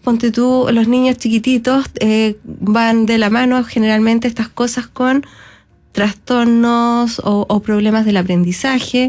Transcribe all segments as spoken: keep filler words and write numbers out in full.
ponte tú, los niños chiquititos eh, van de la mano generalmente estas cosas con trastornos o, o problemas del aprendizaje,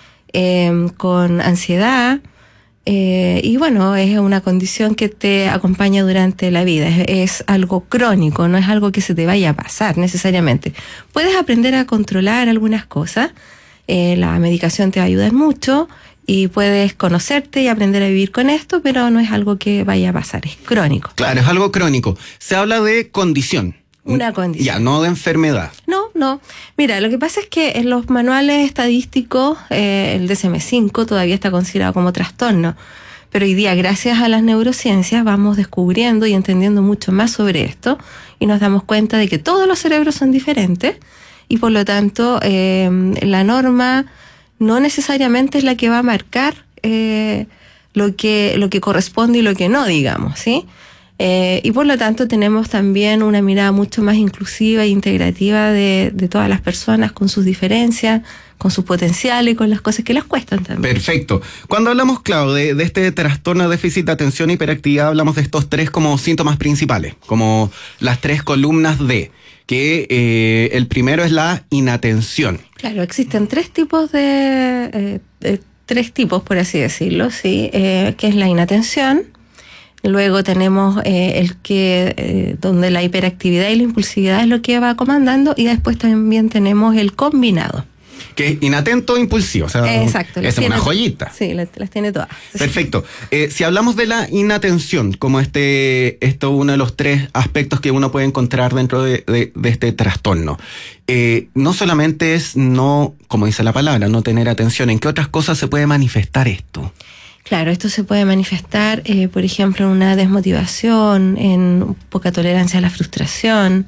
eh, con ansiedad, eh, y bueno, es una condición que te acompaña durante la vida, es, es algo crónico, no es algo que se te vaya a pasar necesariamente. Puedes aprender a controlar algunas cosas, eh, la medicación te va a ayudar mucho, y puedes conocerte y aprender a vivir con esto, pero no es algo que vaya a pasar, es crónico. Claro, es algo crónico. Se habla de condición. Una condición. Ya, no de enfermedad. No, no. Mira, lo que pasa es que en los manuales estadísticos, eh, el D S M cinco todavía está considerado como trastorno. Pero hoy día, gracias a las neurociencias, vamos descubriendo y entendiendo mucho más sobre esto y nos damos cuenta de que todos los cerebros son diferentes y por lo tanto eh, la norma no necesariamente es la que va a marcar eh, lo que, lo que corresponde y lo que no, digamos, ¿sí? Eh, y por lo tanto tenemos también una mirada mucho más inclusiva e integrativa de, de todas las personas con sus diferencias, con sus potenciales y con las cosas que les cuestan también. Perfecto. Cuando hablamos, claro, de, de este trastorno de déficit de atención e hiperactividad, hablamos de estos tres como síntomas principales, como las tres columnas de, que eh, el primero es la inatención. Claro, existen tres tipos de, eh, eh, tres tipos, por así decirlo, sí, eh, que es la inatención. Luego tenemos eh, el que eh, donde la hiperactividad y la impulsividad es lo que va comandando, y después también tenemos el combinado. Que es inatento, impulsivo. O sea, exacto. Esa es una joyita. Sí, las, las tiene todas. Perfecto. Eh, si hablamos de la inatención, como este, esto uno de los tres aspectos que uno puede encontrar dentro de, de, de este trastorno, eh, no solamente es no, como dice la palabra, no tener atención. ¿En qué otras cosas se puede manifestar esto? Claro, esto se puede manifestar, eh, por ejemplo, en una desmotivación, en poca tolerancia a la frustración,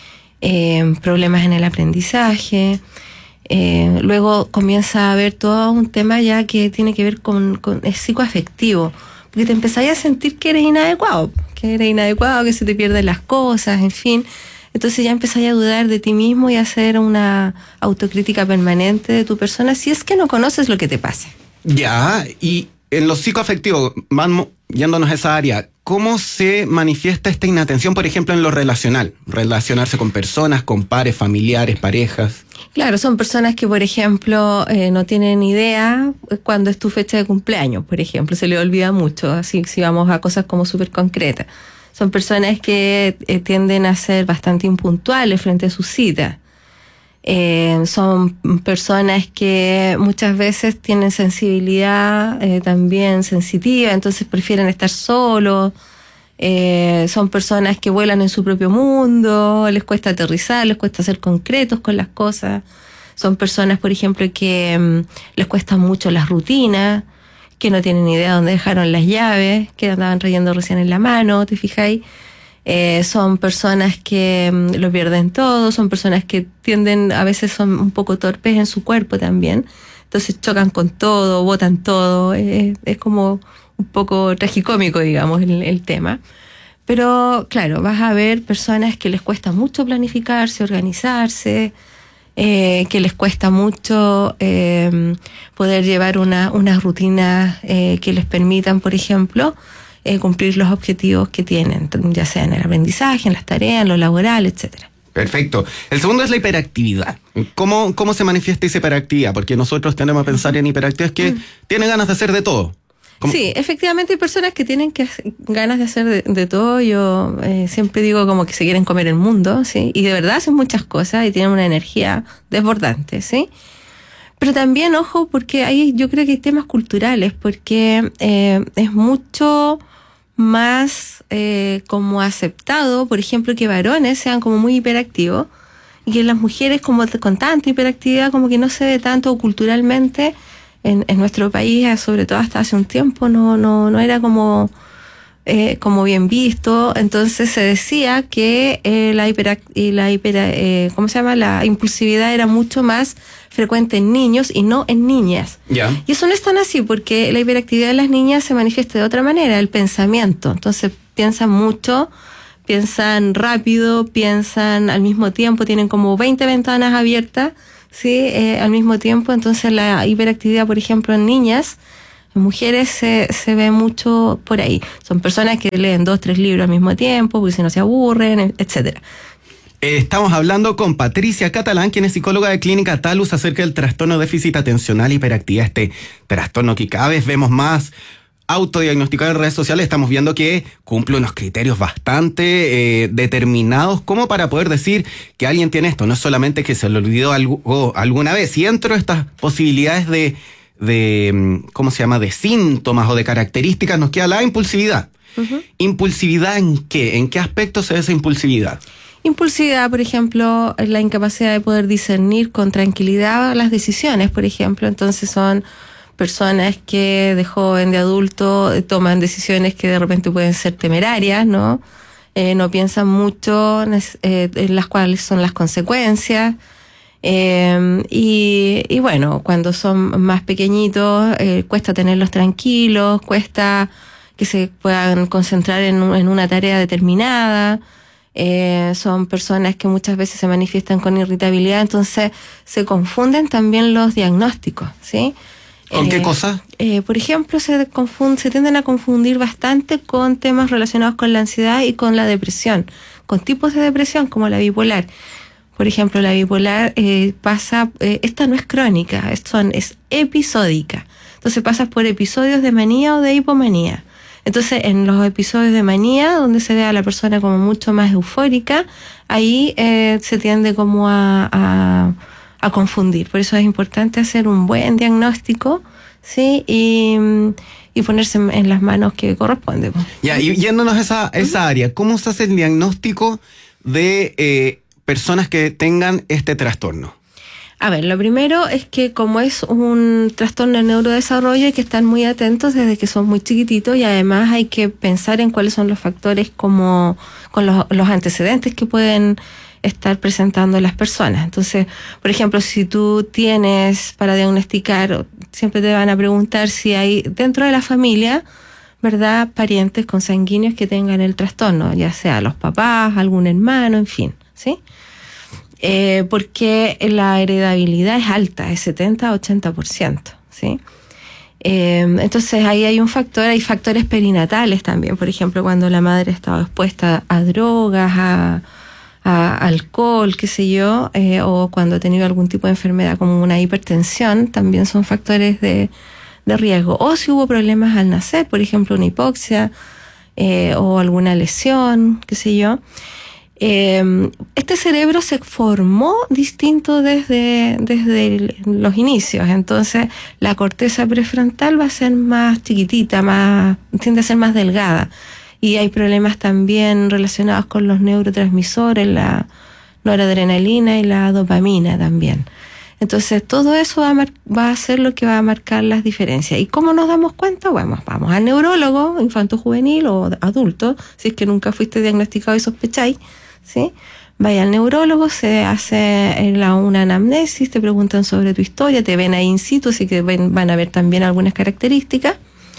eh, problemas en el aprendizaje. Eh, luego comienza a haber todo un tema ya que tiene que ver con, con es psicoafectivo, porque te empezáis a sentir que eres inadecuado, que eres inadecuado, que se te pierden las cosas, en fin. Entonces ya empezáis a dudar de ti mismo y a hacer una autocrítica permanente de tu persona si es que no conoces lo que te pasa. Ya, y en lo psicoafectivo, vamos yéndonos a esa área, ¿cómo se manifiesta esta inatención, por ejemplo, en lo relacional? Relacionarse con personas, con pares, familiares, parejas. Claro, son personas que, por ejemplo, eh, no tienen idea cuándo es tu fecha de cumpleaños, por ejemplo, se le olvida mucho, así si vamos a cosas como súper concretas. Son personas que eh, tienden a ser bastante impuntuales frente a sus citas. Eh, son personas que muchas veces tienen sensibilidad eh, también sensitiva, entonces prefieren estar solos. Eh, son personas que vuelan en su propio mundo, les cuesta aterrizar, les cuesta ser concretos con las cosas. Son personas, por ejemplo, que um, les cuesta mucho las rutinas, que no tienen idea dónde dejaron las llaves, que andaban trayendo recién en la mano, ¿te fijáis? Eh, son personas que um, lo pierden todo, son personas que tienden, a veces son un poco torpes en su cuerpo también, entonces chocan con todo, botan todo, eh, es como un poco tragicómico, digamos, el, el tema. Pero claro, vas a ver personas que les cuesta mucho planificarse, organizarse, eh, que les cuesta mucho eh, poder llevar una, unas rutinas eh, que les permitan, por ejemplo, eh, cumplir los objetivos que tienen, ya sea en el aprendizaje, en las tareas, en lo laboral, etcétera. Perfecto. El segundo es la hiperactividad. ¿Cómo, cómo se manifiesta esa hiperactividad? Porque nosotros tenemos a pensar en hiperactividad que mm. tiene ganas de hacer de todo. ¿Cómo? Sí, efectivamente hay personas que tienen que ganas de hacer de, de todo. Yo eh, siempre digo como que se quieren comer el mundo, ¿sí? Y de verdad hacen muchas cosas y tienen una energía desbordante, ¿sí? Pero también, ojo, porque hay, yo creo que hay temas culturales, porque eh, es mucho más eh, como aceptado, por ejemplo, que varones sean como muy hiperactivos y que las mujeres como con tanta hiperactividad como que no se ve tanto culturalmente. En, en nuestro país, sobre todo hasta hace un tiempo, no, no, no era como, eh, como bien visto. Entonces se decía que eh, la hiper, y la hiper, eh, ¿cómo se llama? La impulsividad era mucho más frecuente en niños y no en niñas. Yeah. Y eso no es tan así, porque la hiperactividad de las niñas se manifiesta de otra manera, el pensamiento. Entonces piensan mucho, piensan rápido, piensan al mismo tiempo, tienen como veinte ventanas abiertas. Sí, eh, al mismo tiempo. Entonces la hiperactividad, por ejemplo, en niñas En mujeres se, se ve mucho por ahí. Son personas que leen dos, tres libros al mismo tiempo, porque si no se aburren, etcétera. Estamos hablando con Patricia Catalán, quien es psicóloga de Clínica Talus, acerca del trastorno de déficit atencional e hiperactividad, este trastorno que cada vez vemos más autodiagnosticado en redes sociales. Estamos viendo que cumple unos criterios bastante eh, determinados como para poder decir que alguien tiene esto. No es solamente que se le olvidó algo alguna vez. Y dentro de estas posibilidades de, de, ¿cómo se llama?, de síntomas o de características, nos queda la impulsividad. Uh-huh. ¿Impulsividad en qué? ¿En qué aspecto se ve esa impulsividad? Impulsividad, por ejemplo, es la incapacidad de poder discernir con tranquilidad las decisiones, por ejemplo. Entonces son personas que de joven, de adulto, toman decisiones que de repente pueden ser temerarias, ¿no? Eh, no piensan mucho eh, en las cuales son las consecuencias. Eh, y, y bueno, cuando son más pequeñitos, eh, cuesta tenerlos tranquilos, cuesta que se puedan concentrar en, en una tarea determinada. Eh, son personas que muchas veces se manifiestan con irritabilidad, entonces se confunden también los diagnósticos, ¿sí? ¿Con eh, qué cosa? Eh, por ejemplo, se, confund, se tienden a confundir bastante con temas relacionados con la ansiedad y con la depresión, con tipos de depresión como la bipolar. Por ejemplo, la bipolar eh, pasa, eh, esta no es crónica, es, son, es episódica. Entonces pasas por episodios de manía o de hipomanía. Entonces, en los episodios de manía, donde se ve a la persona como mucho más eufórica, ahí eh, se tiende como a, a, a confundir. Por eso es importante hacer un buen diagnóstico, ¿sí? Y, y ponerse en las manos que corresponde. Ya, y yéndonos a esa, esa área, ¿cómo se hace el diagnóstico de eh, personas que tengan este trastorno? A ver, lo primero es que como es un trastorno de neurodesarrollo hay que estar muy atentos desde que son muy chiquititos y además hay que pensar en cuáles son los factores como con los, los antecedentes que pueden estar presentando las personas. Entonces, por ejemplo, si tú tienes para diagnosticar, siempre te van a preguntar si hay dentro de la familia, ¿verdad?, parientes consanguíneos que tengan el trastorno, ya sea los papás, algún hermano, en fin, ¿sí? Eh, porque la heredabilidad es alta, es setenta a ochenta por ciento, ¿sí? Eh, entonces ahí hay un factor, hay factores perinatales también, por ejemplo, cuando la madre estaba expuesta a drogas, a, a alcohol, qué sé yo, eh, o cuando ha tenido algún tipo de enfermedad como una hipertensión, también son factores de, de riesgo. O si hubo problemas al nacer, por ejemplo, una hipoxia eh, o alguna lesión, qué sé yo. Eh, este cerebro se formó distinto desde, desde los inicios, entonces la corteza prefrontal va a ser más chiquitita, más, tiende a ser más delgada, y hay problemas también relacionados con los neurotransmisores, la noradrenalina y la dopamina también. Entonces todo eso va a, mar- va a ser lo que va a marcar las diferencias. ¿Y cómo nos damos cuenta? Bueno, vamos al neurólogo, infanto-juvenil o adulto, si es que nunca fuiste diagnosticado y sospecháis, ¿sí? Vaya al neurólogo, se hace la, una anamnesis, te preguntan sobre tu historia, te ven ahí in situ, así que ven, van a ver también algunas características.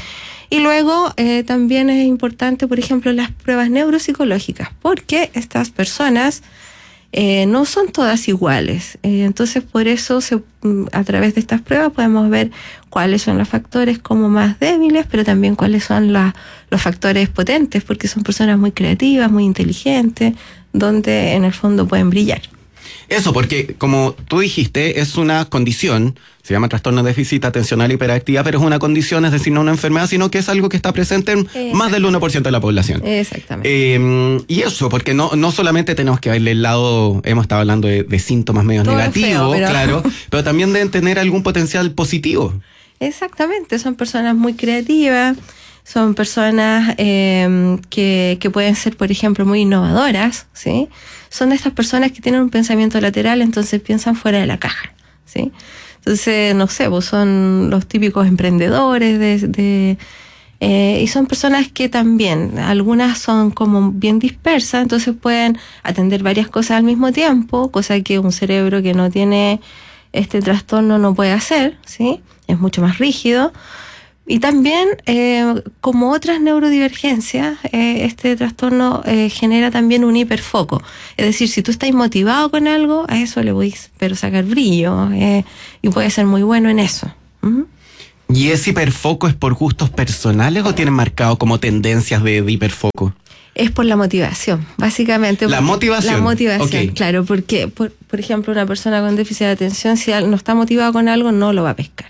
Y luego eh, también es importante, por ejemplo, las pruebas neuropsicológicas, porque estas personas eh, no son todas iguales. Eh, entonces, por eso se, a través de estas pruebas podemos ver cuáles son los factores como más débiles, pero también cuáles son la, los factores potentes, porque son personas muy creativas, muy inteligentes, donde en el fondo pueden brillar. Eso, porque como tú dijiste, es una condición, se llama trastorno de déficit atencional e hiperactividad, pero es una condición, es decir, no una enfermedad, sino que es algo que está presente en más del uno por ciento de la población. Exactamente. Eh, y eso, porque no, no solamente tenemos que verle el lado, hemos estado hablando de, de síntomas medios Todo negativos, feo, pero... claro, pero también deben tener algún potencial positivo. Exactamente, son personas muy creativas, son personas eh, que, que pueden ser, por ejemplo, muy innovadoras, ¿sí? Son de estas personas que tienen un pensamiento lateral, entonces piensan fuera de la caja, ¿sí? Entonces, no sé, pues son los típicos emprendedores de, de eh, y son personas que también, algunas son como bien dispersas, entonces pueden atender varias cosas al mismo tiempo, cosa que un cerebro que no tiene este trastorno no puede hacer, ¿sí? Es mucho más rígido. Y también, eh, como otras neurodivergencias, eh, este trastorno eh, genera también un hiperfoco. Es decir, si tú estás motivado con algo, a eso le podéis pero sacar brillo, eh, y puede ser muy bueno en eso. Uh-huh. ¿Y ese hiperfoco es por gustos personales o tienen marcado como tendencias de, de hiperfoco? Es por la motivación, básicamente. La motivación. La motivación, okay. Claro, porque, por, por ejemplo, una persona con déficit de atención, si no está motivado con algo, no lo va a pescar.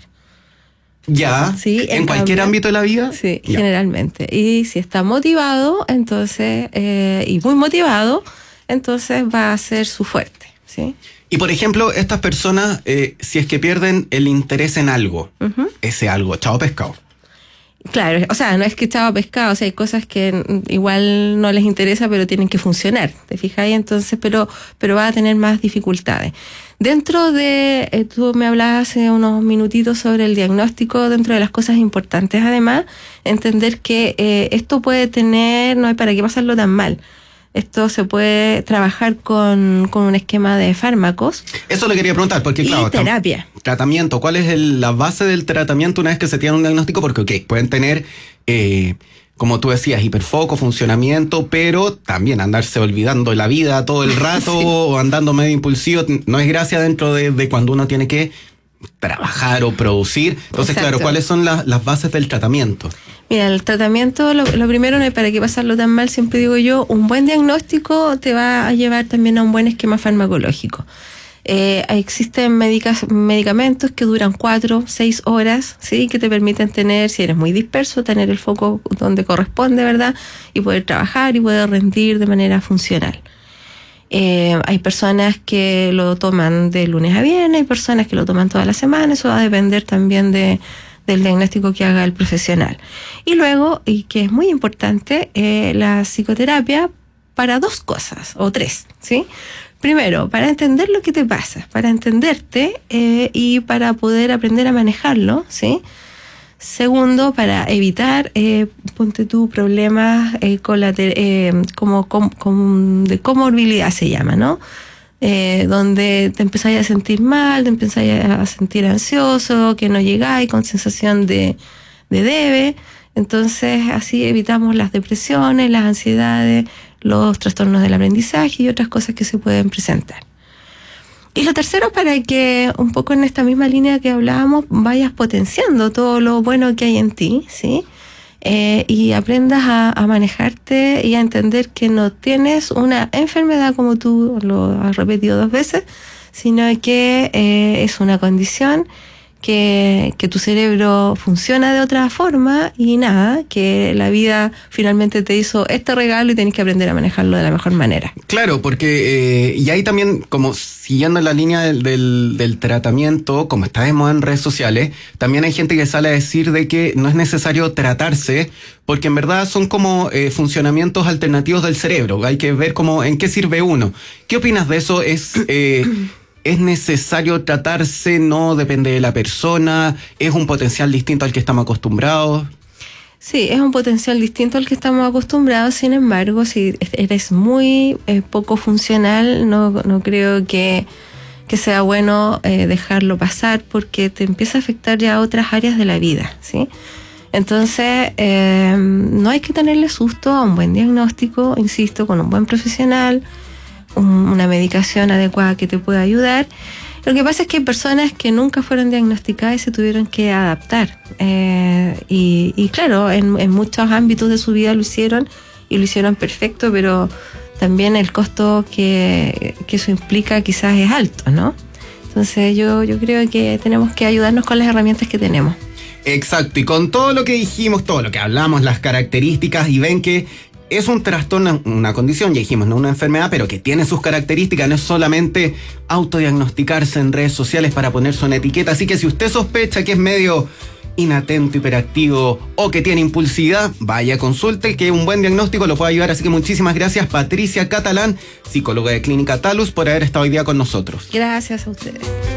Ya, ¿Sí? ¿En, en cualquier cambio, ámbito de la vida? Sí, ya. Generalmente. Y si está motivado, entonces, eh, y muy motivado, entonces va a ser su fuerte, ¿sí? Y por ejemplo, estas personas, eh, si es que pierden el interés en algo, uh-huh. ese algo, chao pescado. Claro, o sea, no es que chao pescado, o sea, hay cosas que igual no les interesa, pero tienen que funcionar, ¿te fijas? Entonces, pero, pero va a tener más dificultades. Dentro de, eh, tú me hablabas hace unos minutitos sobre el diagnóstico, dentro de las cosas importantes, además, entender que eh, esto puede tener, no hay para qué pasarlo tan mal. Esto se puede trabajar con, con un esquema de fármacos. Eso le quería preguntar, porque claro... Y terapia. Tratamiento, ¿cuál es el, la base del tratamiento una vez que se tiene un diagnóstico? Porque, ok, pueden tener, eh, como tú decías, hiperfoco, funcionamiento, pero también andarse olvidando la vida todo el rato sí. o andando medio impulsivo, no es gracia dentro de, de cuando uno tiene que trabajar o producir. Entonces, Exacto. claro, ¿cuáles son la, las bases del tratamiento? Mira, el tratamiento, lo, lo primero, no hay para qué pasarlo tan mal, siempre digo yo, un buen diagnóstico te va a llevar también a un buen esquema farmacológico. Eh, existen medicas, medicamentos que duran cuatro, seis horas, ¿sí? Que te permiten tener, si eres muy disperso, tener el foco donde corresponde, ¿verdad? Y poder trabajar y poder rendir de manera funcional. Eh, hay personas que lo toman de lunes a viernes, hay personas que lo toman toda la semana, eso va a depender también de, del diagnóstico que haga el profesional. Y luego, y que es muy importante, eh, la psicoterapia para dos cosas, o tres, ¿sí? Primero, para entender lo que te pasa, para entenderte eh, y para poder aprender a manejarlo, ¿sí? Segundo, para evitar, eh, ponte tú, problemas eh, colater- eh, como, como, como de comorbilidad se llama, ¿no? Eh, donde te empezáis a sentir mal, te empezáis a sentir ansioso, que no llegáis con sensación de, de debe. Entonces, así evitamos las depresiones, las ansiedades, los trastornos del aprendizaje y otras cosas que se pueden presentar. Y lo tercero, para que un poco en esta misma línea que hablábamos, vayas potenciando todo lo bueno que hay en ti, ¿sí? Eh, y aprendas a, a manejarte y a entender que no tienes una enfermedad, como tú lo has repetido dos veces, sino que eh, es una condición que, que tu cerebro funciona de otra forma y nada, que la vida finalmente te hizo este regalo y tenés que aprender a manejarlo de la mejor manera. Claro, porque eh, y ahí también, como siguiendo la línea del, del, del tratamiento, como está de moda en redes sociales, también hay gente que sale a decir de que no es necesario tratarse, porque en verdad son como eh, funcionamientos alternativos del cerebro, hay que ver cómo, en qué sirve uno. ¿Qué opinas de eso? ¿Es... Eh, ¿Es necesario tratarse? ¿No? Depende de la persona. ¿Es un potencial distinto al que estamos acostumbrados? Sí, es un potencial distinto al que estamos acostumbrados. Sin embargo, si eres muy eh, poco funcional, no, no creo que, que sea bueno eh, dejarlo pasar, porque te empieza a afectar ya a otras áreas de la vida, ¿sí? Entonces, eh, no hay que tenerle susto a un buen diagnóstico, insisto, con un buen profesional, una medicación adecuada que te pueda ayudar. Lo que pasa es que hay personas que nunca fueron diagnosticadas y se tuvieron que adaptar. Eh, y, y claro, en, en muchos ámbitos de su vida lo hicieron y lo hicieron perfecto, pero también el costo que, que eso implica quizás es alto, ¿no? Entonces yo, yo creo que tenemos que ayudarnos con las herramientas que tenemos. Exacto, y con todo lo que dijimos, todo lo que hablamos, las características, y ven que es un trastorno, una condición, ya dijimos, no una enfermedad, pero que tiene sus características, no es solamente autodiagnosticarse en redes sociales para ponerse una etiqueta. Así que si usted sospecha que es medio inatento, hiperactivo o que tiene impulsividad, vaya, consulte, que un buen diagnóstico lo puede ayudar. Así que muchísimas gracias, Patricia Catalán, psicóloga de Clínica Talus, por haber estado hoy día con nosotros. Gracias a ustedes.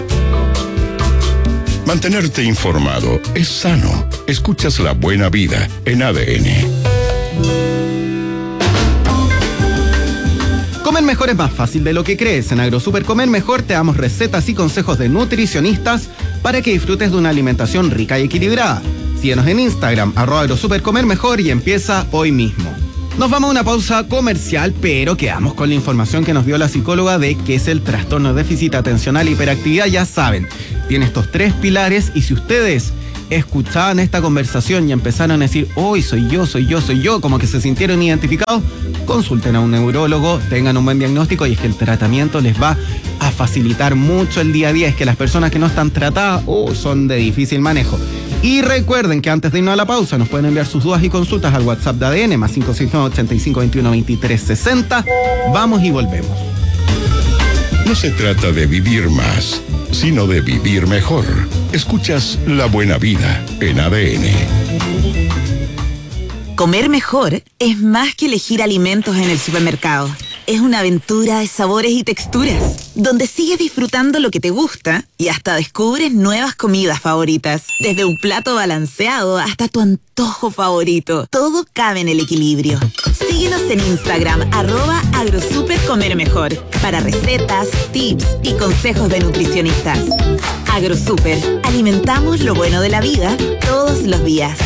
Mantenerte informado es sano. Escuchas La Buena Vida en A D N. Comer mejor es más fácil de lo que crees. En AgroSuper Comer Mejor te damos recetas y consejos de nutricionistas para que disfrutes de una alimentación rica y equilibrada. Síguenos en Instagram, arroba AgroSuper Comer Mejor, y empieza hoy mismo. Nos vamos a una pausa comercial, pero quedamos con la información que nos dio la psicóloga de qué es el trastorno de déficit atencional e hiperactividad. Ya saben, tiene estos tres pilares, y si ustedes escuchaban esta conversación y empezaron a decir, hoy soy yo, soy yo, soy yo, como que se sintieron identificados, consulten a un neurólogo, tengan un buen diagnóstico, y es que el tratamiento les va a facilitar mucho el día a día. Es que las personas que no están tratadas oh, son de difícil manejo. Y recuerden que antes de irnos a la pausa nos pueden enviar sus dudas y consultas al WhatsApp de A D N más cinco seis nueve, ochenta y cinco, veintiuno, veintitrés, sesenta. Vamos y volvemos. No se trata de vivir más, sino de vivir mejor. Escuchas La Buena Vida en A D N. Comer mejor es más que elegir alimentos en el supermercado. Es una aventura de sabores y texturas, donde sigues disfrutando lo que te gusta y hasta descubres nuevas comidas favoritas. Desde un plato balanceado hasta tu antojo favorito, todo cabe en el equilibrio. Síguenos en Instagram, arroba agrosupercomermejor, para recetas, tips y consejos de nutricionistas. Agrosuper, alimentamos lo bueno de la vida todos los días.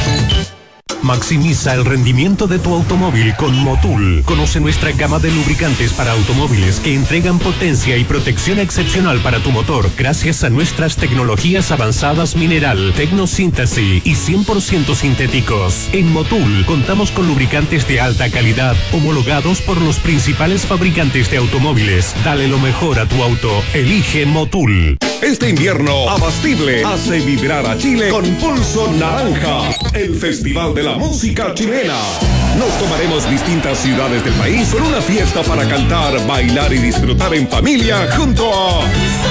Maximiza el rendimiento de tu automóvil con Motul. Conoce nuestra gama de lubricantes para automóviles que entregan potencia y protección excepcional para tu motor gracias a nuestras tecnologías avanzadas mineral, tecnosíntesis y cien por ciento sintéticos. En Motul contamos con lubricantes de alta calidad homologados por los principales fabricantes de automóviles. Dale lo mejor a tu auto. Elige Motul. Este invierno, Abastible hace vibrar a Chile con Pulso Naranja, el festival de la música chilena. Nos tomaremos distintas ciudades del país con una fiesta para cantar, bailar y disfrutar en familia junto a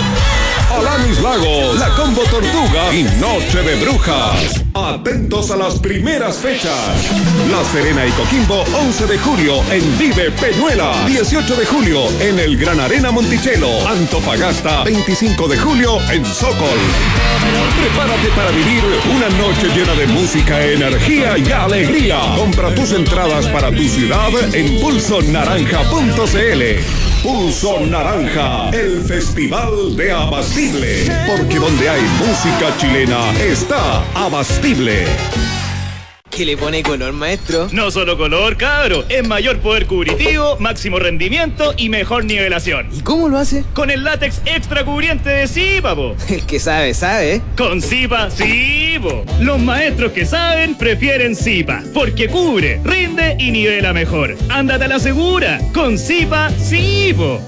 Alanis Lagos, La Combo Tortuga y Noche de Brujas. Atentos a las primeras fechas. La Serena y Coquimbo, once de julio en Vive Peñuela. dieciocho de julio en el Gran Arena Monticello. Antofagasta, veinticinco de julio en Sokol. Prepárate para vivir una noche llena de música, energía y alegría. Compra tus entradas para tu ciudad en pulso naranja punto c l. Pulso Naranja, el festival de Abastible. Porque donde hay música chilena está Abastible. ¿Qué le pone color, maestro? No solo color, cabro. Es mayor poder cubritivo, máximo rendimiento y mejor nivelación. ¿Y cómo lo hace? Con el látex extra cubriente de Zipa, po. El que sabe, sabe. Con Zipa, sí, po. Los maestros que saben prefieren Zipa, porque cubre, rinde y nivela mejor. Ándate a la segura. Con Zipa, sí, po.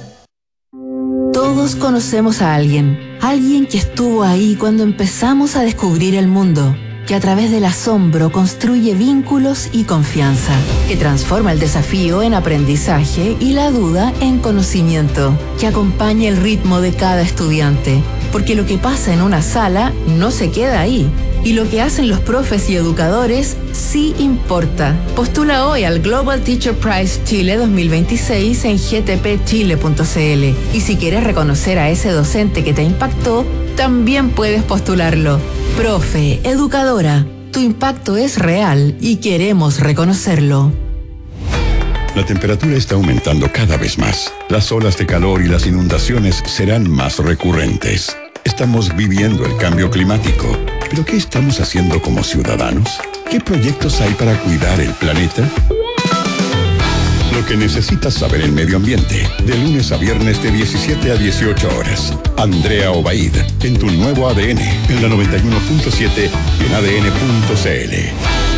Todos conocemos a alguien. Alguien que estuvo ahí cuando empezamos a descubrir el mundo, que a través del asombro construye vínculos y confianza, que transforma el desafío en aprendizaje y la duda en conocimiento, que acompaña el ritmo de cada estudiante, porque lo que pasa en una sala no se queda ahí, y lo que hacen los profes y educadores sí importa. Postula hoy al Global Teacher Prize Chile dos mil veintiséis en g t p chile punto c l, y si quieres reconocer a ese docente que te impactó, también puedes postularlo. Profe, educadora, tu impacto es real y queremos reconocerlo. La temperatura está aumentando cada vez más. Las olas de calor y las inundaciones serán más recurrentes. Estamos viviendo el cambio climático. ¿Pero qué estamos haciendo como ciudadanos? ¿Qué proyectos hay para cuidar el planeta? Lo que necesitas saber en medio ambiente, de lunes a viernes de diecisiete a dieciocho horas. Andrea Obaid, en tu nuevo A D N, en la noventa y uno punto siete y en a d n punto c l.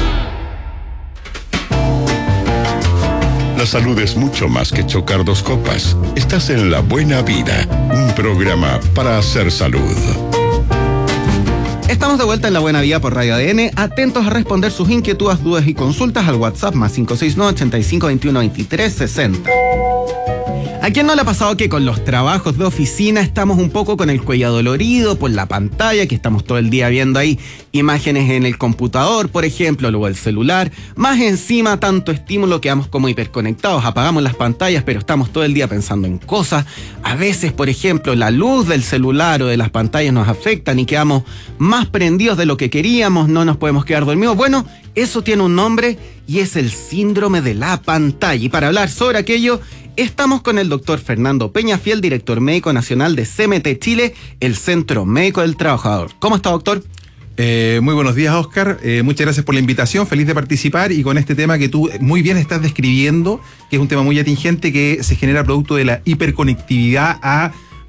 La salud es mucho más que chocar dos copas. Estás en La Buena Vida, un programa para hacer salud. Estamos de vuelta en La Buena Vida por Radio A D N, atentos a responder sus inquietudes, dudas y consultas al WhatsApp más cinco seis nueve, ochenta y cinco, veintiuno, veintitrés, sesenta. ¿A quién no le ha pasado que con los trabajos de oficina estamos un poco con el cuello dolorido por la pantalla, que estamos todo el día viendo ahí imágenes en el computador, por ejemplo, luego el celular, más encima tanto estímulo, quedamos como hiperconectados, apagamos las pantallas, pero estamos todo el día pensando en cosas? A veces, por ejemplo, la luz del celular o de las pantallas nos afectan y quedamos más prendidos de lo que queríamos, no nos podemos quedar dormidos. Bueno, eso tiene un nombre y es el síndrome de la pantalla. Y para hablar sobre aquello, estamos con el doctor Fernando Peñafiel, director médico nacional de C M T Chile, el Centro Médico del Trabajador. ¿Cómo está, doctor? Eh, muy buenos días, Oscar. Eh, muchas gracias por la invitación. Feliz de participar y con este tema que tú muy bien estás describiendo, que es un tema muy atingente que se genera producto de la hiperconectividad a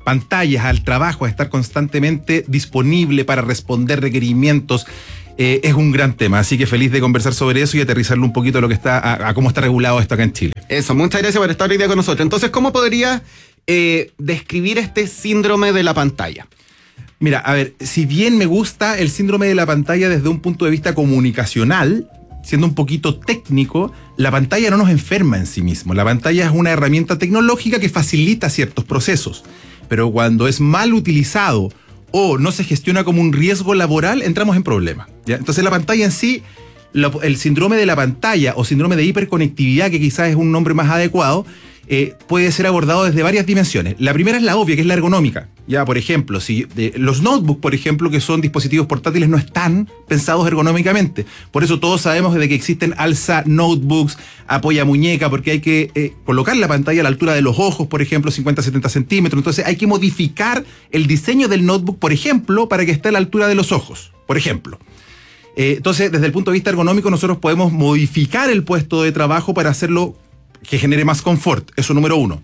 pantallas al trabajo, a estar constantemente disponible para responder requerimientos, eh, es un gran tema. Así que feliz de conversar sobre eso y aterrizarlo un poquito a lo que está, a, a cómo está regulado esto acá en Chile. Eso, muchas gracias por estar hoy día con nosotros. Entonces, ¿cómo podría eh, describir este síndrome de la pantalla? Mira, a ver, si bien me gusta el síndrome de la pantalla desde un punto de vista comunicacional, siendo un poquito técnico, la pantalla no nos enferma en sí mismo. La pantalla es una herramienta tecnológica que facilita ciertos procesos. Pero cuando es mal utilizado o no se gestiona como un riesgo laboral, entramos en problemas, ¿ya? Entonces la pantalla en sí, lo, el síndrome de la pantalla o síndrome de hiperconectividad, que quizás es un nombre más adecuado, eh, puede ser abordado desde varias dimensiones. La primera es la obvia, que es la ergonómica. Ya, por ejemplo, si eh, los notebooks, por ejemplo, que son dispositivos portátiles, no están pensados ergonómicamente. Por eso todos sabemos de que existen alza notebooks, apoya muñeca, porque hay que eh, colocar la pantalla a la altura de los ojos, por ejemplo, cincuenta a setenta centímetros. Entonces hay que modificar el diseño del notebook, por ejemplo, para que esté a la altura de los ojos, por ejemplo. Eh, entonces, desde el punto de vista ergonómico, nosotros podemos modificar el puesto de trabajo para hacerlo que genere más confort. Eso número uno.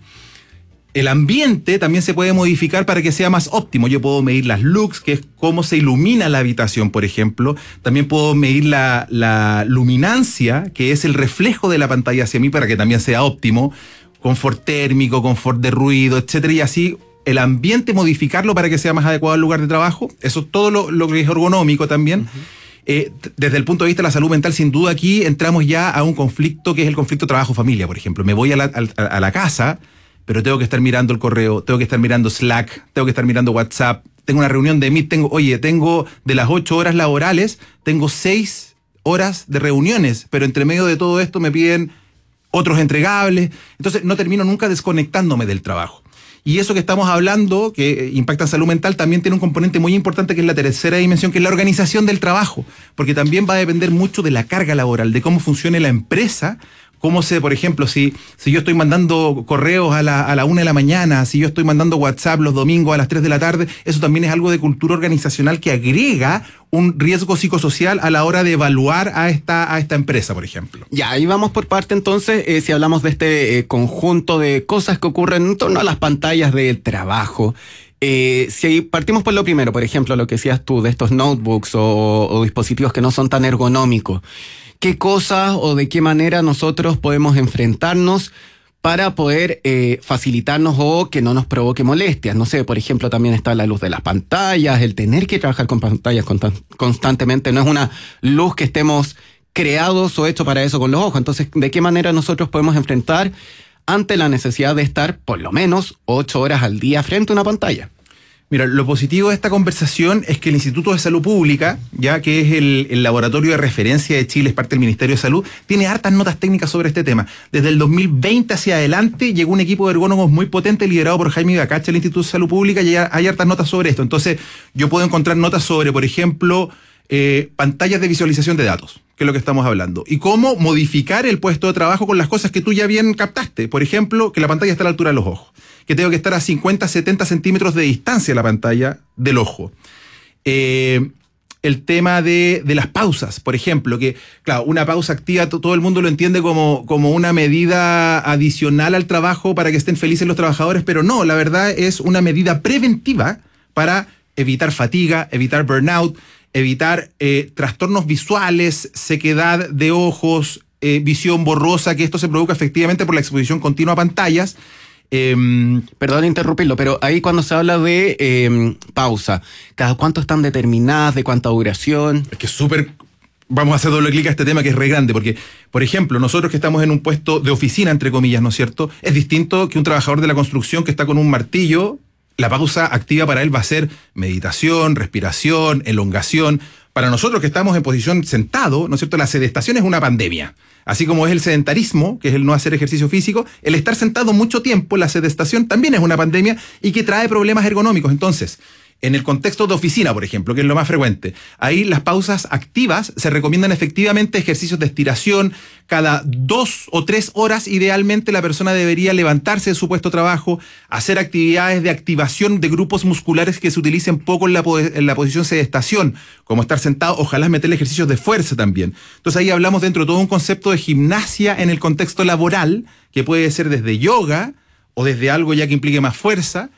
El ambiente también se puede modificar para que sea más óptimo. Yo puedo medir las lux, que es cómo se ilumina la habitación, por ejemplo. También puedo medir la, la luminancia, que es el reflejo de la pantalla hacia mí, para que también sea óptimo. Confort térmico, confort de ruido, etcétera. Y así el ambiente modificarlo para que sea más adecuado al lugar de trabajo. Eso es todo lo, lo que es ergonómico también. Uh-huh. Eh, desde el punto de vista de la salud mental, sin duda aquí entramos ya a un conflicto que es el conflicto trabajo-familia, por ejemplo. Me voy a la, a, a la casa, pero tengo que estar mirando el correo, tengo que estar mirando Slack, tengo que estar mirando WhatsApp, tengo una reunión de Meet, tengo, oye, tengo de las ocho horas laborales, tengo seis horas de reuniones, pero entre medio de todo esto me piden otros entregables, entonces no termino nunca desconectándome del trabajo. Y eso que estamos hablando, que impacta en salud mental, también tiene un componente muy importante que es la tercera dimensión, que es la organización del trabajo, porque también va a depender mucho de la carga laboral, de cómo funcione la empresa, cómo se, por ejemplo, si, si yo estoy mandando correos a la, a la una de la mañana, si yo estoy mandando WhatsApp los domingos a las tres de la tarde, eso también es algo de cultura organizacional que agrega un riesgo psicosocial a la hora de evaluar a esta, a esta empresa, por ejemplo. Ya, ahí vamos por parte entonces, eh, si hablamos de este eh, conjunto de cosas que ocurren en torno a las pantallas del trabajo. Eh, si partimos por lo primero, por ejemplo, lo que decías tú de estos notebooks o, o dispositivos que no son tan ergonómicos, ¿qué cosas o de qué manera nosotros podemos enfrentarnos para poder eh, facilitarnos o que no nos provoque molestias? No sé, por ejemplo, también está la luz de las pantallas, el tener que trabajar con pantallas constantemente, no es una luz que estemos creados o hechos para eso con los ojos. Entonces, ¿de qué manera nosotros podemos enfrentar ante la necesidad de estar por lo menos ocho horas al día frente a una pantalla? Mira, lo positivo de esta conversación es que el Instituto de Salud Pública, ya que es el, el laboratorio de referencia de Chile, es parte del Ministerio de Salud, tiene hartas notas técnicas sobre este tema. Desde el dos mil veinte hacia adelante llegó un equipo de ergónomos muy potente liderado por Jaime Ibacache del Instituto de Salud Pública y hay hartas notas sobre esto. Entonces, yo puedo encontrar notas sobre, por ejemplo, eh, pantallas de visualización de datos, que es lo que estamos hablando, y cómo modificar el puesto de trabajo con las cosas que tú ya bien captaste. Por ejemplo, que la pantalla está a la altura de los ojos, que tengo que estar a cincuenta, setenta centímetros de distancia la pantalla del ojo. Eh, el tema de, de las pausas, por ejemplo, que, claro, una pausa activa, todo el mundo lo entiende como, como una medida adicional al trabajo para que estén felices los trabajadores, pero no, la verdad es una medida preventiva para evitar fatiga, evitar burnout, evitar eh, trastornos visuales, sequedad de ojos, eh, visión borrosa, que esto se provoca efectivamente por la exposición continua a pantallas. Eh, Perdón interrumpirlo, pero ahí cuando se habla de eh, pausa, ¿cada cuánto están determinadas? ¿De cuánta duración? Es que es súper... Vamos a hacer doble clic a este tema que es re grande, porque, por ejemplo, nosotros que estamos en un puesto de oficina, entre comillas, ¿no es cierto? Es distinto que un trabajador de la construcción que está con un martillo. La pausa activa para él va a ser meditación, respiración, elongación. Para nosotros que estamos en posición sentado, ¿no es cierto? La sedestación es una pandemia. Así como es el sedentarismo, que es el no hacer ejercicio físico, el estar sentado mucho tiempo, la sedestación también es una pandemia y que trae problemas ergonómicos. Entonces, en el contexto de oficina, por ejemplo, que es lo más frecuente, ahí las pausas activas se recomiendan efectivamente ejercicios de estiración. Cada dos o tres horas, idealmente, la persona debería levantarse de su puesto de trabajo, hacer actividades de activación de grupos musculares que se utilicen poco en la, en la posición sedestación, como estar sentado, ojalá meterle ejercicios de fuerza también. Entonces ahí hablamos dentro de todo un concepto de gimnasia en el contexto laboral, que puede ser desde yoga o desde algo ya que implique más fuerza,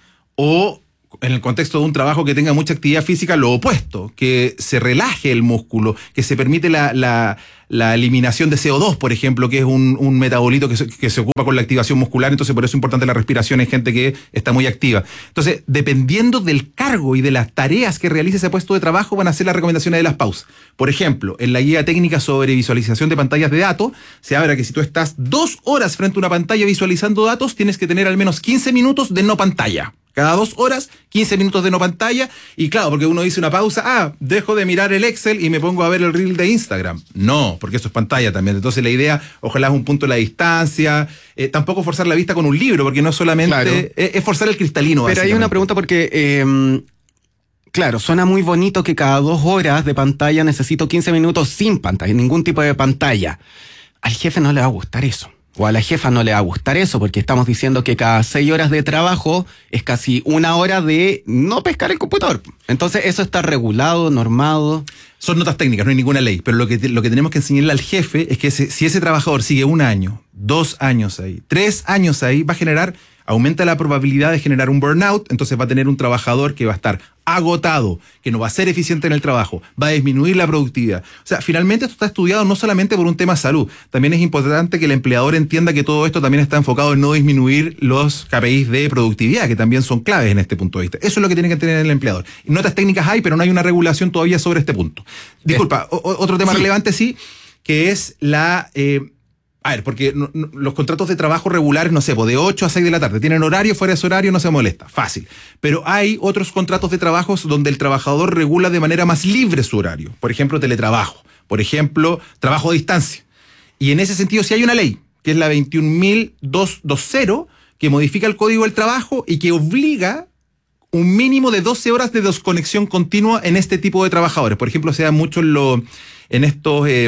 o en el contexto de un trabajo que tenga mucha actividad física, lo opuesto, que se relaje el músculo, que se permite la, la, la eliminación de C O dos, por ejemplo, que es un, un metabolito que se, que se ocupa con la activación muscular, entonces por eso es importante la respiración en gente que está muy activa. Entonces, dependiendo del cargo y de las tareas que realice ese puesto de trabajo, van a ser las recomendaciones de las pausas. Por ejemplo, en la guía técnica sobre visualización de pantallas de datos, se habla que si tú estás dos horas frente a una pantalla visualizando datos, tienes que tener al menos quince minutos de no pantalla. Cada dos horas, quince minutos de no pantalla. Y claro, porque uno dice una pausa, ah, dejo de mirar el Excel y me pongo a ver el reel de Instagram. No, porque eso es pantalla también. Entonces la idea, ojalá es un punto de la distancia. Eh, tampoco forzar la vista con un libro, porque no solamente claro. es, es forzar el cristalino. Pero hay una pregunta porque, eh, claro, suena muy bonito que cada dos horas de pantalla necesito quince minutos sin pantalla, ningún tipo de pantalla. Al jefe no le va a gustar eso. O a la jefa no le va a gustar eso, porque estamos diciendo que cada seis horas de trabajo es casi una hora de no pescar el computador. Entonces eso está regulado, normado. Son notas técnicas, no hay ninguna ley, pero lo que, lo que tenemos que enseñarle al jefe es que ese, si ese trabajador sigue un año, dos años ahí, tres años ahí, va a generar, aumenta la probabilidad de generar un burnout, entonces va a tener un trabajador que va a estar agotado, que no va a ser eficiente en el trabajo, va a disminuir la productividad. O sea, finalmente esto está estudiado no solamente por un tema de salud, también es importante que el empleador entienda que todo esto también está enfocado en no disminuir los K P Is de productividad, que también son claves en este punto de vista. Eso es lo que tiene que tener el empleador. Notas técnicas hay, pero no hay una regulación todavía sobre este punto. Disculpa, o, otro tema sí. relevante sí, que es la... Eh, A ver, porque no, no, los contratos de trabajo regulares, no sé, pues de ocho a seis de la tarde, tienen horario, fuera de ese horario no se molesta, fácil. Pero hay otros contratos de trabajo donde el trabajador regula de manera más libre su horario. Por ejemplo, teletrabajo. Por ejemplo, trabajo a distancia. Y en ese sentido sí hay una ley, que es la veintiún mil doscientos veinte, que modifica el Código del Trabajo y que obliga un mínimo de doce horas de desconexión continua en este tipo de trabajadores. Por ejemplo, se da mucho en lo... en estos, eh,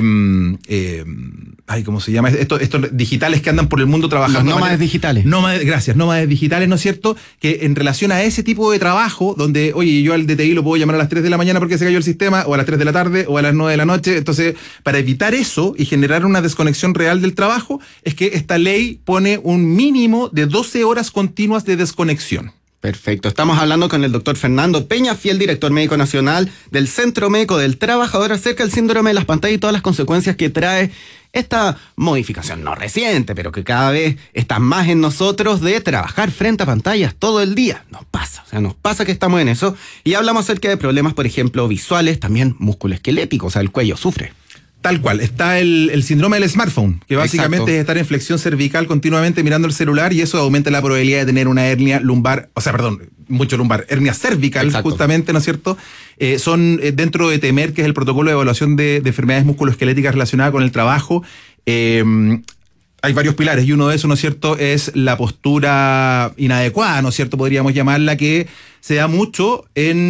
eh, ay, ¿cómo se llama? Estos, estos digitales que andan por el mundo trabajando. Los nómades digitales. Nómades, gracias, nómades digitales, ¿no es cierto? Que en relación a ese tipo de trabajo, donde, oye, yo al D T I lo puedo llamar a las tres de la mañana porque se cayó el sistema, o a las tres de la tarde, o a las nueve de la noche. Entonces, para evitar eso y generar una desconexión real del trabajo, es que esta ley pone un mínimo de doce horas continuas de desconexión. Perfecto. Estamos hablando con el doctor Fernando Peñafiel, director médico nacional del Centro Médico del Trabajador, acerca del síndrome de las pantallas y todas las consecuencias que trae esta modificación, no reciente, pero que cada vez está más en nosotros, de trabajar frente a pantallas todo el día. Nos pasa, o sea, nos pasa que estamos en eso. Y hablamos acerca de problemas, por ejemplo, visuales, también musculoesqueléticos, o sea, el cuello sufre. Tal cual, está el, el síndrome del smartphone, que básicamente Exacto. es estar en flexión cervical continuamente mirando el celular, y eso aumenta la probabilidad de tener una hernia lumbar, o sea, perdón, mucho lumbar, hernia cervical, Exacto. justamente, ¿no es cierto? Eh, son eh, dentro de TEMER, que es el protocolo de evaluación de, de enfermedades musculoesqueléticas relacionadas con el trabajo. Eh, hay varios pilares, y uno de esos, ¿no es cierto?, es la postura inadecuada, ¿no es cierto?, podríamos llamarla, que se da mucho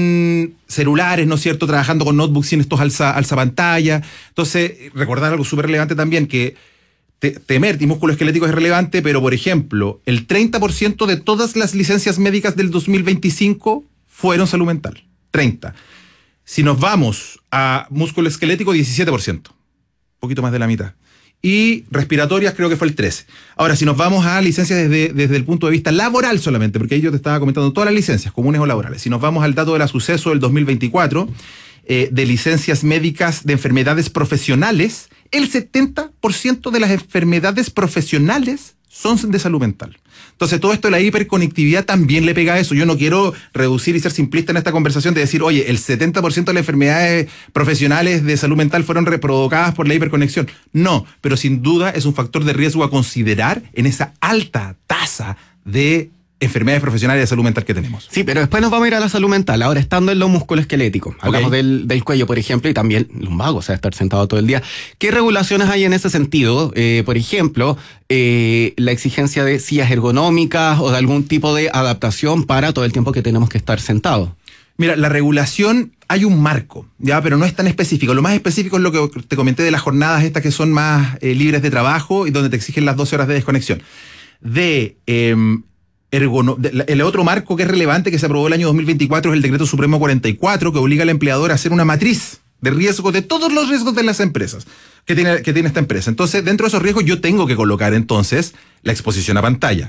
en celulares, ¿no es cierto?, trabajando con notebooks sin estos alza, alza pantalla. Entonces, recordar algo súper relevante también, que TEMER y músculo esquelético es relevante, pero, por ejemplo, el treinta por ciento de todas las licencias médicas del dos mil veinticinco fueron salud mental. treinta. Si nos vamos a músculo esquelético, diecisiete por ciento. Un poquito más de la mitad. Y respiratorias creo que fue el trece. Ahora, si nos vamos a licencias desde, desde el punto de vista laboral solamente, porque ahí yo te estaba comentando todas las licencias, comunes o laborales. Si nos vamos al dato de la Suceso del dos mil veinticuatro, eh, de licencias médicas de enfermedades profesionales, el setenta por ciento de las enfermedades profesionales son de salud mental. Entonces, todo esto de la hiperconectividad también le pega a eso. Yo no quiero reducir y ser simplista en esta conversación de decir, oye, el setenta por ciento de las enfermedades profesionales de salud mental fueron reprovocadas por la hiperconexión. No, pero sin duda es un factor de riesgo a considerar en esa alta tasa de enfermedades profesionales de salud mental que tenemos. Sí, pero después nos vamos a ir a la salud mental. Ahora, estando en lo musculoesquelético, hablamos okay. del, del cuello, por ejemplo, y también lumbago, o sea, estar sentado todo el día. ¿Qué regulaciones hay en ese sentido? Eh, por ejemplo, eh, la exigencia de sillas ergonómicas o de algún tipo de adaptación para todo el tiempo que tenemos que estar sentados. Mira, la regulación, hay un marco, ya, pero no es tan específico. Lo más específico es lo que te comenté de las jornadas estas que son más eh, libres de trabajo y donde te exigen las doce horas de desconexión. De... Eh, Ergono, el otro marco que es relevante que se aprobó el año dos mil veinticuatro es el Decreto Supremo cuarenta y cuatro, que obliga al empleador a hacer una matriz de riesgo de todos los riesgos de las empresas que tiene, que tiene esta empresa. Entonces, dentro de esos riesgos yo tengo que colocar entonces la exposición a pantalla,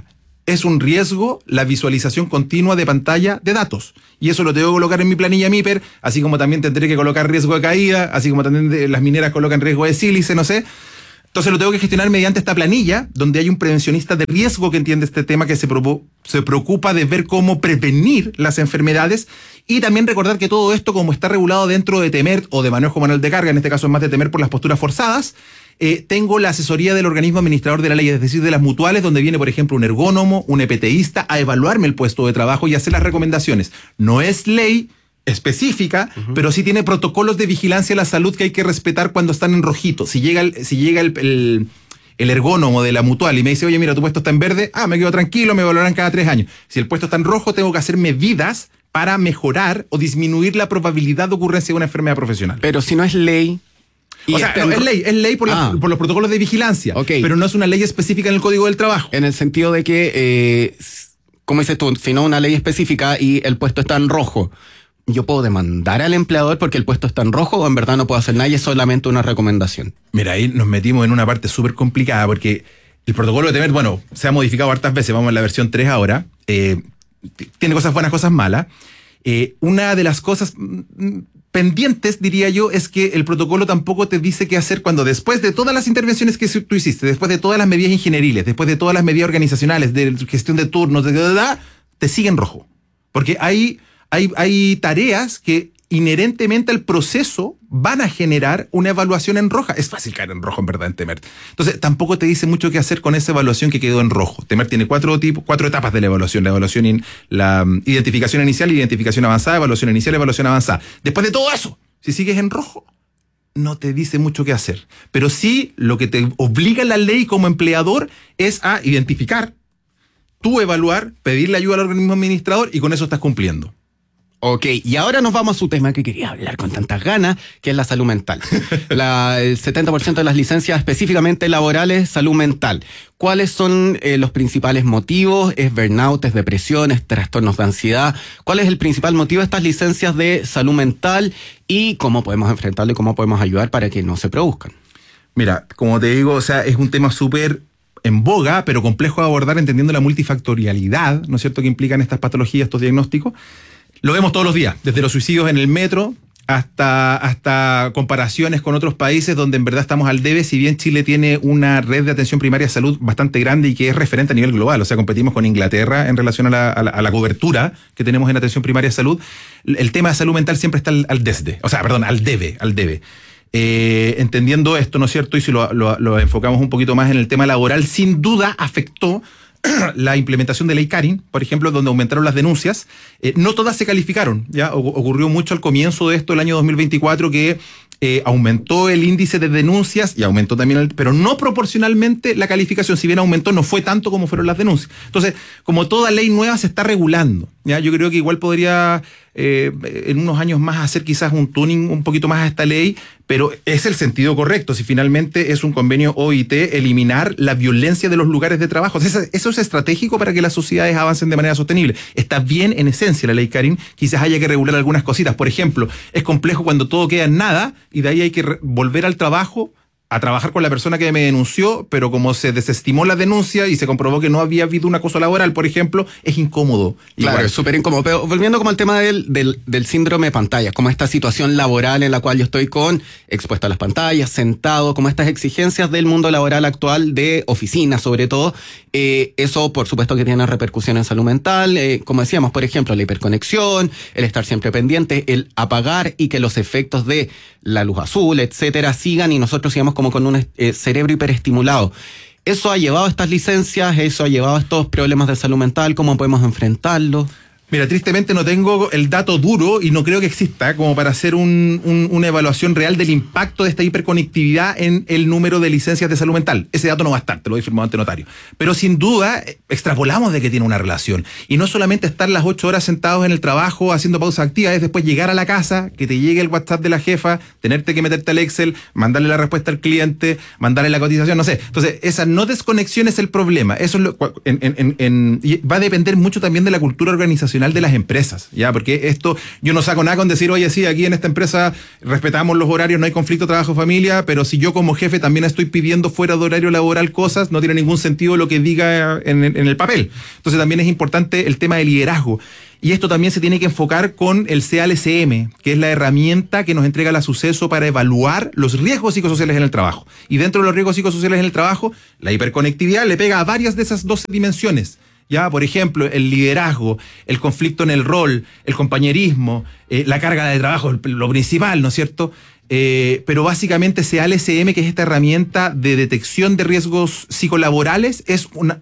es un riesgo la visualización continua de pantalla de datos. Y eso lo tengo que colocar en mi planilla MIPER, así como también tendré que colocar riesgo de caída, así como también las mineras colocan riesgo de sílice, no sé. Entonces lo tengo que gestionar mediante esta planilla, donde hay un prevencionista de riesgo que entiende este tema, que se, pro- se preocupa de ver cómo prevenir las enfermedades, y también recordar que todo esto, como está regulado dentro de TEMERT o de manejo manual de carga, en este caso es más de TEMERT por las posturas forzadas, eh, tengo la asesoría del organismo administrador de la ley, es decir, de las mutuales, donde viene, por ejemplo, un ergónomo, un EPTista a evaluarme el puesto de trabajo y hacer las recomendaciones. No es ley específica, uh-huh. pero sí tiene protocolos de vigilancia de la salud que hay que respetar cuando están en rojito. Si llega el, si llega el, el, el ergónomo de la mutual y me dice, oye, mira, tu puesto está en verde, ah, me quedo tranquilo, me evaluarán cada tres años. Si el puesto está en rojo, tengo que hacer medidas para mejorar o disminuir la probabilidad de ocurrencia de una enfermedad profesional. Pero si no es ley... O sea, no, es ley, es ley por, ah. la, por los protocolos de vigilancia, okay. pero no es una ley específica en el Código del Trabajo. En el sentido de que, eh, como dices tú, si no una ley específica y el puesto está en rojo, ¿yo puedo demandar al empleador porque el puesto está en rojo o en verdad no puedo hacer nada y es solamente una recomendación? Mira, ahí nos metimos en una parte súper complicada porque el protocolo de TEMERT, bueno, se ha modificado hartas veces, vamos en la versión tres ahora, eh, tiene cosas buenas, cosas malas. Eh, una de las cosas mm, pendientes, diría yo, es que el protocolo tampoco te dice qué hacer cuando después de todas las intervenciones que tú hiciste, después de todas las medidas ingenieriles, después de todas las medidas organizacionales, de gestión de turnos, de, de, de, de, te sigue en rojo. Porque hay, hay, hay tareas que inherentemente al proceso van a generar una evaluación en roja. Es fácil caer en rojo, en verdad, en TEMERT. Entonces, tampoco te dice mucho qué hacer con esa evaluación que quedó en rojo. TEMERT tiene cuatro tipos, cuatro etapas de la evaluación. La evaluación, in, la um, identificación inicial, identificación avanzada, evaluación inicial, evaluación avanzada. Después de todo eso, si sigues en rojo, no te dice mucho qué hacer. Pero sí, lo que te obliga la ley como empleador es a identificar, tú evaluar, pedirle ayuda al organismo administrador y con eso estás cumpliendo. Ok, y ahora nos vamos a su tema que quería hablar con tantas ganas, que es la salud mental. La, el setenta por ciento de las licencias específicamente laborales, salud mental. ¿Cuáles son eh, los principales motivos? ¿Es burnout, es depresión, es trastornos de ansiedad? ¿Cuál es el principal motivo de estas licencias de salud mental? ¿Y cómo podemos enfrentarlo y cómo podemos ayudar para que no se produzcan? Mira, como te digo, o sea, es un tema súper en boga, pero complejo de abordar entendiendo la multifactorialidad, ¿no es cierto?, que implican estas patologías, estos diagnósticos. Lo vemos todos los días, desde los suicidios en el metro hasta, hasta comparaciones con otros países donde en verdad estamos al debe, si bien Chile tiene una red de atención primaria de salud bastante grande y que es referente a nivel global, o sea, competimos con Inglaterra en relación a la, a la, a la cobertura que tenemos en atención primaria de salud. El tema de salud mental siempre está al, al desde, o sea, perdón, al debe, al debe. Eh, entendiendo esto, ¿no es cierto? Y si lo, lo, lo enfocamos un poquito más en el tema laboral, sin duda afectó la implementación de ley Karin, por ejemplo, donde aumentaron las denuncias. Eh, no todas se calificaron, ya o, ocurrió mucho al comienzo de esto, el año dos mil veinticuatro, que eh, aumentó el índice de denuncias y aumentó también, el, pero no proporcionalmente la calificación. Si bien aumentó, no fue tanto como fueron las denuncias. Entonces, como toda ley nueva se está regulando, ya yo creo que igual podría eh, en unos años más hacer quizás un tuning un poquito más a esta ley, pero es el sentido correcto. Si finalmente es un convenio O I T, eliminar la violencia de los lugares de trabajo. Eso, eso es estratégico para que las sociedades avancen de manera sostenible. Está bien en esencia la ley Karin, quizás haya que regular algunas cositas. Por ejemplo, es complejo cuando todo queda en nada y de ahí hay que re- volver al trabajo, a trabajar con la persona que me denunció, pero como se desestimó la denuncia y se comprobó que no había habido un acoso laboral, por ejemplo, es incómodo. Claro, igual. Es súper incómodo. Pero volviendo como al tema del, del, del síndrome de pantalla, como esta situación laboral en la cual yo estoy con expuesto a las pantallas, sentado, como estas exigencias del mundo laboral actual, de oficina sobre todo, eh, eso por supuesto que tiene repercusión en salud mental, eh, como decíamos, por ejemplo, la hiperconexión, el estar siempre pendiente, el apagar y que los efectos de la luz azul, etcétera, sigan y nosotros sigamos como con un eh, cerebro hiperestimulado. ¿Eso ha llevado a estas licencias? ¿Eso ha llevado a estos problemas de salud mental? ¿Cómo podemos enfrentarlos? Mira, tristemente no tengo el dato duro y no creo que exista como para hacer un, un, una evaluación real del impacto de esta hiperconectividad en el número de licencias de salud mental. Ese dato no va a estar, te lo he firmado ante notario. Pero sin duda, extrapolamos de que tiene una relación. Y no solamente estar las ocho horas sentados en el trabajo haciendo pausas activas, es después llegar a la casa, que te llegue el WhatsApp de la jefa, tenerte que meterte al Excel, mandarle la respuesta al cliente, mandarle la cotización, no sé. Entonces, esa no desconexión es el problema. Eso es lo, en, en, en, y va a depender mucho también de la cultura organizacional organizacional de las empresas, ¿ya? Porque esto, yo no saco nada con decir, oye, sí, aquí en esta empresa respetamos los horarios, no hay conflicto trabajo-familia, pero si yo como jefe también estoy pidiendo fuera de horario laboral cosas, no tiene ningún sentido lo que diga en, en el papel. Entonces también es importante el tema de liderazgo. Y esto también se tiene que enfocar con el C A L C M, que es la herramienta que nos entrega la Suceso para evaluar los riesgos psicosociales en el trabajo. Y dentro de los riesgos psicosociales en el trabajo, la hiperconectividad le pega a varias de esas doce dimensiones. Ya, por ejemplo, el liderazgo, el conflicto en el rol, el compañerismo, eh, la carga de trabajo, lo principal, ¿no es cierto? Eh, pero básicamente C A L C M, que es esta herramienta de detección de riesgos psicolaborales, es una...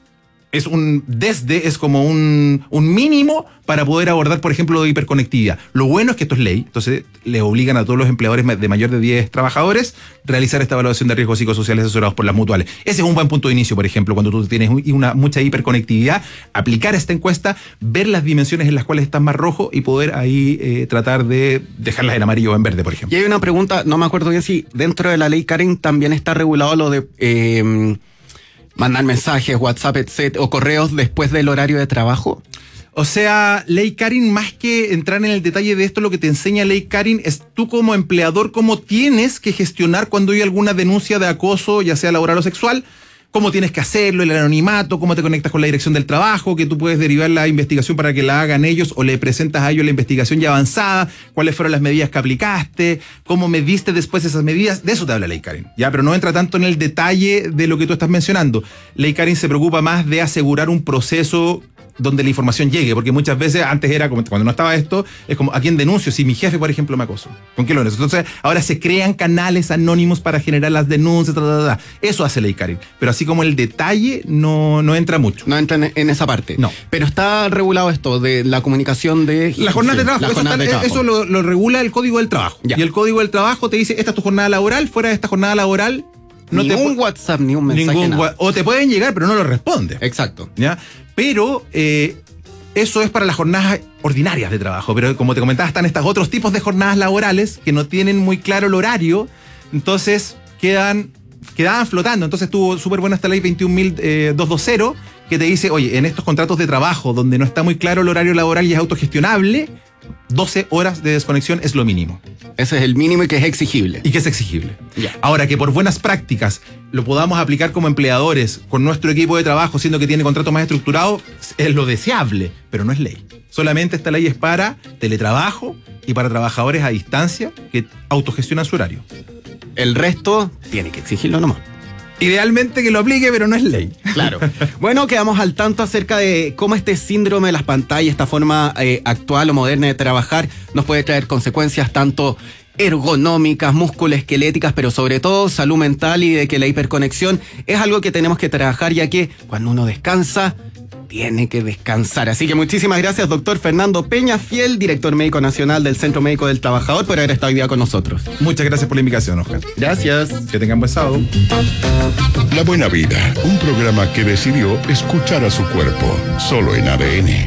Es un desde, es como un, un mínimo para poder abordar, por ejemplo, lo de hiperconectividad. Lo bueno es que esto es ley, entonces le obligan a todos los empleadores de mayor de diez trabajadores realizar esta evaluación de riesgos psicosociales asesorados por las mutuales. Ese es un buen punto de inicio, por ejemplo, cuando tú tienes una mucha hiperconectividad, aplicar esta encuesta, ver las dimensiones en las cuales estás más rojo y poder ahí eh, tratar de dejarlas en amarillo o en verde, por ejemplo. Y hay una pregunta, no me acuerdo bien si dentro de la ley Karen también está regulado lo de... Eh, mandar mensajes, WhatsApp, etcétera, o correos después del horario de trabajo. O sea, Ley Karin, más que entrar en el detalle de esto, lo que te enseña Ley Karin es tú como empleador cómo tienes que gestionar cuando hay alguna denuncia de acoso, ya sea laboral o sexual, cómo tienes que hacerlo, el anonimato, cómo te conectas con la dirección del trabajo, que tú puedes derivar la investigación para que la hagan ellos o le presentas a ellos la investigación ya avanzada, cuáles fueron las medidas que aplicaste, cómo mediste después esas medidas. De eso te habla Ley Karin, ya, pero no entra tanto en el detalle de lo que tú estás mencionando. Ley Karin se preocupa más de asegurar un proceso donde la información llegue, porque muchas veces antes era como cuando no estaba esto, es como ¿a quién denuncio? Si mi jefe, por ejemplo, me acosó, ¿con qué lo denuncio? Entonces ahora se crean canales anónimos para generar las denuncias, ta, ta, ta. Eso hace Ley Karin, pero así como el detalle no, no entra mucho. No entra en, en esa parte. No. Pero está regulado esto de la comunicación de... La jornada de trabajo, la eso, jornada está, de trabajo. eso lo, lo regula el Código del Trabajo. Ya. Y el Código del Trabajo te dice, esta es tu jornada laboral, fuera de esta jornada laboral... No ningún te, WhatsApp, ni un mensaje, ningún, nada. O te pueden llegar, pero no lo responde. Exacto. ¿Ya? Pero... Eh, eso es para las jornadas ordinarias de trabajo, pero como te comentaba, están estos otros tipos de jornadas laborales que no tienen muy claro el horario, entonces quedan, quedaban flotando. Entonces estuvo súper buena esta ley veintiún mil doscientos veinte que te dice, oye, en estos contratos de trabajo donde no está muy claro el horario laboral y es autogestionable, doce horas de desconexión es lo mínimo. Ese es el mínimo y que es exigible. Y que es exigible. Ya. Ahora, que por buenas prácticas lo podamos aplicar como empleadores con nuestro equipo de trabajo, siendo que tiene contrato más estructurado, es lo deseable, pero no es ley. Solamente esta ley es para teletrabajo y para trabajadores a distancia que autogestionan su horario. El resto tiene que exigirlo nomás. Idealmente que lo aplique, pero no es ley. Claro. Bueno, quedamos al tanto acerca de cómo este síndrome de las pantallas, esta forma eh, actual o moderna de trabajar, nos puede traer consecuencias tanto ergonómicas, musculoesqueléticas, pero sobre todo salud mental, y de que la hiperconexión es algo que tenemos que trabajar, ya que cuando uno descansa, tiene que descansar. Así que muchísimas gracias, doctor Fernando Peñafiel, director médico nacional del Centro Médico del Trabajador, por haber estado hoy día con nosotros. Muchas gracias por la invitación, Oscar. Gracias. Que tengan buen sábado. La Buena Vida, un programa que decidió escuchar a su cuerpo, solo en A D N.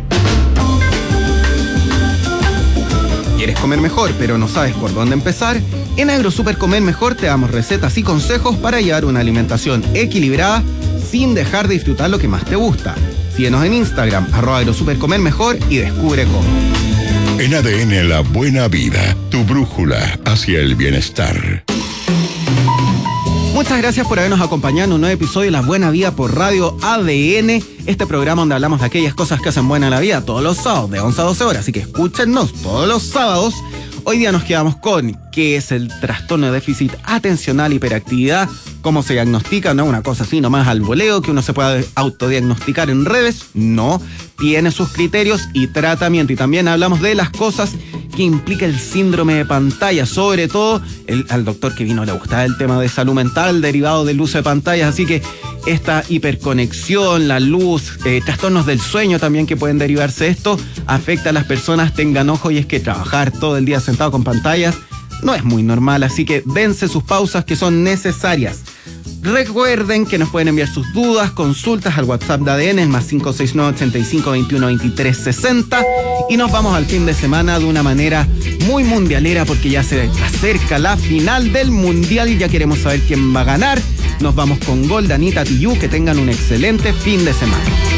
¿Quieres comer mejor, pero no sabes por dónde empezar? En AgroSuper Comer Mejor te damos recetas y consejos para llevar una alimentación equilibrada sin dejar de disfrutar lo que más te gusta. Síguenos en Instagram, arroba agrosupercomermejor, y descubre cómo. En A D N La Buena Vida, tu brújula hacia el bienestar. Muchas gracias por habernos acompañado en un nuevo episodio de La Buena Vida por Radio A D N, este programa donde hablamos de aquellas cosas que hacen buena la vida todos los sábados de once a doce horas, así que escúchenos todos los sábados. Hoy día nos quedamos con qué es el trastorno de déficit atencional hiperactividad, cómo se diagnostica, no es una cosa así nomás al voleo, que uno se pueda autodiagnosticar en redes, no, tiene sus criterios y tratamiento. Y también hablamos de las cosas que implica el síndrome de pantalla, sobre todo el, al doctor que vino le gustaba el tema de salud mental derivado del uso de pantallas, así que esta hiperconexión, la luz, eh, trastornos del sueño también que pueden derivarse de esto, afecta a las personas, tengan ojo, y es que trabajar todo el día sentado con pantallas no es muy normal, así que dense sus pausas que son necesarias. Recuerden que nos pueden enviar sus dudas, consultas al WhatsApp de A D N, el más cinco seis nueve, ochenta y cinco, veintiuno, veintitrés, sesenta, y nos vamos al fin de semana de una manera muy mundialera porque ya se acerca la final del mundial y ya queremos saber quién va a ganar. Nos vamos con Goldanita Tiyú, que tengan un excelente fin de semana.